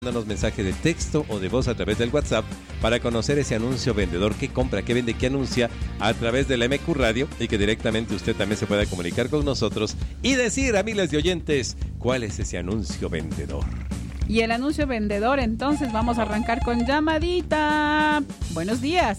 Mándanos mensaje de texto o de voz a través del WhatsApp para conocer ese anuncio vendedor, qué compra, qué vende, qué anuncia a través de la MQ Radio y que directamente usted también se pueda comunicar con nosotros y decir a miles de oyentes cuál es ese anuncio vendedor. Y el anuncio vendedor, entonces vamos a arrancar con llamadita. Buenos días.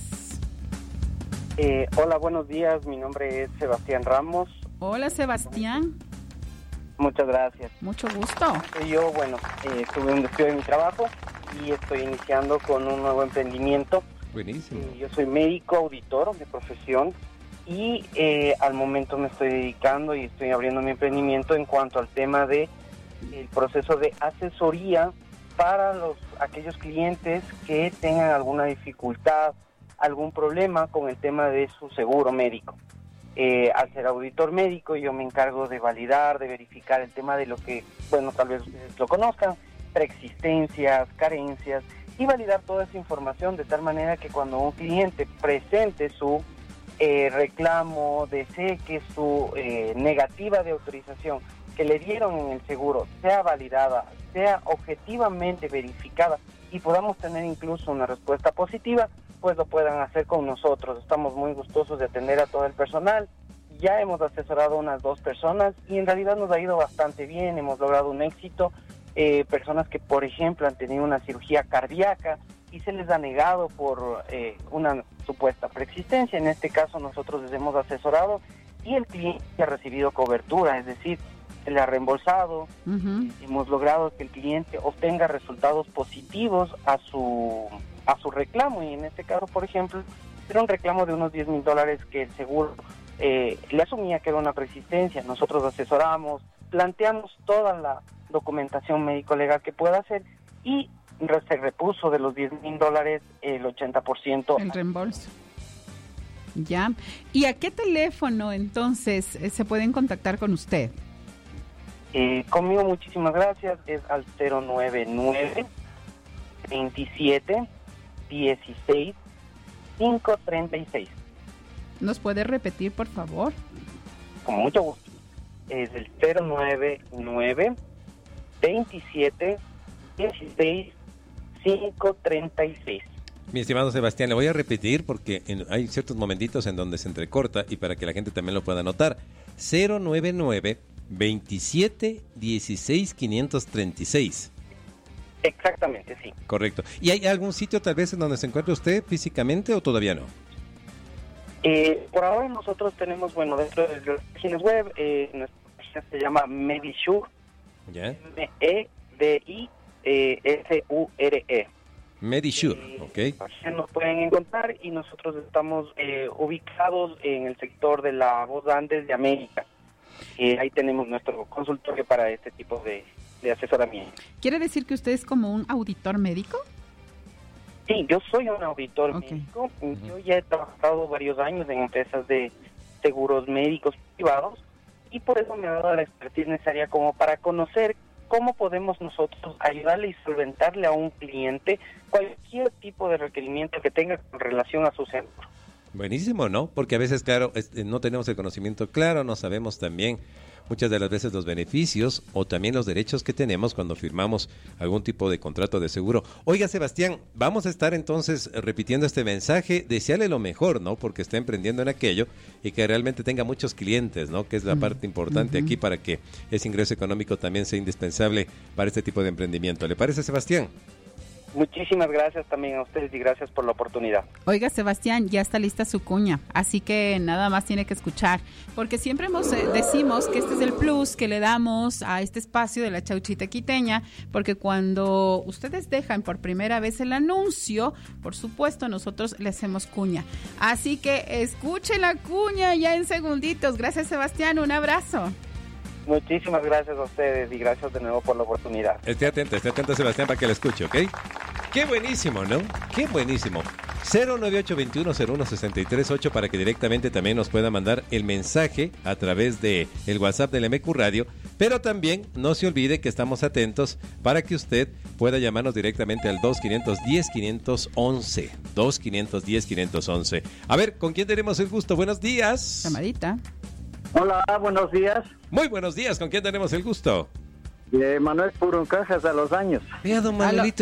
Hola, buenos días. Mi nombre es Sebastián Ramos. Hola, Sebastián. Muchas gracias. Mucho gusto. Yo, tuve un despido de mi trabajo y estoy iniciando con un nuevo emprendimiento. Buenísimo. Yo soy médico auditor de profesión y al momento me estoy dedicando y estoy abriendo mi emprendimiento en cuanto al tema de el proceso de asesoría para aquellos clientes que tengan alguna dificultad, algún problema con el tema de su seguro médico. Al ser auditor médico, yo me encargo de validar, de verificar el tema de lo que, tal vez ustedes lo conozcan, preexistencias, carencias, y validar toda esa información de tal manera que cuando un cliente presente su reclamo, desee que su negativa de autorización que le dieron en el seguro sea validada, sea objetivamente verificada y podamos tener incluso una respuesta positiva, pues lo puedan hacer con nosotros. Estamos muy gustosos de atender a todo el personal. Ya hemos asesorado a unas 2 personas y en realidad nos ha ido bastante bien, hemos logrado un éxito. Personas que, por ejemplo, han tenido una cirugía cardíaca y se les ha negado por una supuesta preexistencia. En este caso nosotros les hemos asesorado y el cliente ha recibido cobertura, es decir, se le ha reembolsado. Hemos logrado que el cliente obtenga resultados positivos a su reclamo, y en este caso, por ejemplo, era un reclamo de unos $10,000 que el seguro le asumía que era una preexistencia. Nosotros asesoramos, planteamos toda la documentación médico-legal que pueda hacer y se repuso de los $10,000 el 80%. El reembolso. Ya. ¿Y a qué teléfono entonces se pueden contactar con usted? Conmigo, muchísimas gracias, es al 099 27 16 536. ¿Nos puede repetir, por favor? Con mucho gusto. Es el 099 27 16 536. Mi estimado Sebastián, le voy a repetir porque hay ciertos momentitos en donde se entrecorta y para que la gente también lo pueda notar. 099 27 16 536. Exactamente, sí. Correcto. ¿Y hay algún sitio tal vez en donde se encuentre usted físicamente o todavía no? Por ahora nosotros tenemos, dentro de las páginas web, nuestra página se llama Medisure. ¿Ya? MEDISURE. Medisure, ok. Nos pueden encontrar y nosotros estamos ubicados en el sector de la Voz Andes de América. Ahí tenemos nuestro consultorio para este tipo de asesoramiento. ¿Quiere decir que usted es como un auditor médico? Sí, yo soy un auditor médico. Yo ya he trabajado varios años en empresas de seguros médicos privados y por eso me ha dado la expertise necesaria como para conocer cómo podemos nosotros ayudarle y solventarle a un cliente cualquier tipo de requerimiento que tenga con relación a su seguro. Buenísimo, ¿no? Porque a veces, claro, no tenemos el conocimiento claro, no sabemos también muchas de las veces los beneficios o también los derechos que tenemos cuando firmamos algún tipo de contrato de seguro. Oiga, Sebastián, vamos a estar entonces repitiendo este mensaje, desearle lo mejor, ¿no? Porque está emprendiendo en aquello y que realmente tenga muchos clientes, ¿no? Que es la parte importante aquí para que ese ingreso económico también sea indispensable para este tipo de emprendimiento. ¿Le parece, Sebastián? Muchísimas gracias también a ustedes y gracias por la oportunidad. Oiga, Sebastián, ya está lista su cuña, así que nada más tiene que escuchar, porque siempre decimos que este es el plus que le damos a este espacio de la Chauchita Quiteña, porque cuando ustedes dejan por primera vez el anuncio, por supuesto nosotros le hacemos cuña. Así que escuche la cuña ya en segunditos. Gracias, Sebastián, un abrazo. Muchísimas gracias a ustedes y gracias de nuevo por la oportunidad. Esté atento, Sebastián, para que lo escuche, ¿ok? Qué buenísimo, ¿no? Qué buenísimo. 098-2101-638 para que directamente también nos pueda mandar el mensaje a través de el WhatsApp del MQ Radio, pero también no se olvide que estamos atentos para que usted pueda llamarnos directamente al 2510-511. 2510-511. A ver, ¿con quién tenemos el gusto? Buenos días. Llamadita. Hola, buenos días. Muy buenos días, ¿con quién tenemos el gusto? De Manuel Puro en Cajas a Los Años. Vea, don Manuelito.